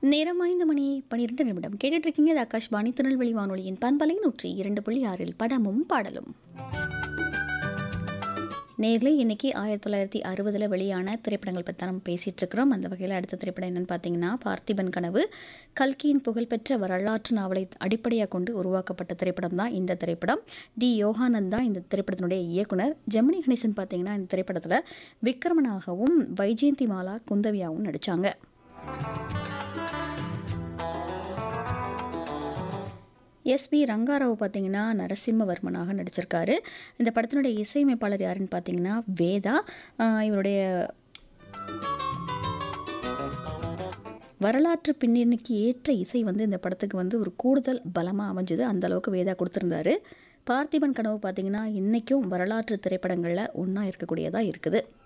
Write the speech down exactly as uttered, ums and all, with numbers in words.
நேரம் ஐந்து மணி பன்னிரண்டு நிமிடம் கேட்டுட்டு இருக்கீங்க. இது ஆகாஷ்வாணி திருநெல்வேலி வானொலியின் பண்பலை நூற்றி இரண்டு புள்ளி ஆறில் படமும் பாடலும். நேர்ல இன்னைக்கு ஆயிரத்தி தொள்ளாயிரத்தி அறுபதில் வெளியான திரைப்படங்கள் பற்றி நம்ம பேசிகிட்டு இருக்கிறோம். அந்த வகையில் அடுத்த திரைப்படம் என்னென்னு பார்த்தீங்கன்னா பார்த்திபன் கனவு. கல்கியின் புகழ்பெற்ற வரலாற்று நாவலை அடிப்படையாக கொண்டு உருவாக்கப்பட்ட திரைப்படம் தான் இந்த திரைப்படம். டி யோகானந்த் தான் இந்த திரைப்படத்தினுடைய இயக்குனர். ஜெமினி கணேசன் பார்த்தீங்கன்னா இந்த திரைப்படத்தில் விக்ரமனாகவும் வைஜெயந்தி மாலா குந்தவியாகவும் நடித்தாங்க. எஸ் பி ரங்காராவ் பார்த்தீங்கன்னா நரசிம்மவர்மனாக நடிச்சிருக்காரு. இந்த படத்தினுடைய இசையமைப்பாளர் யாருன்னு பார்த்தீங்கன்னா வேதா. இவருடைய வரலாற்று பின்னணிக்கு ஏற்ற இசை வந்து இந்த படத்துக்கு வந்து ஒரு கூடுதல் பலமாக அமைஞ்சது. அந்த அளவுக்கு வேதா கொடுத்துருந்தாரு. பார்த்திபன் கனவு பார்த்தீங்கன்னா இன்றைக்கும் வரலாற்று திரைப்படங்களில் ஒன்றா இருக்கக்கூடியதாக இருக்குது.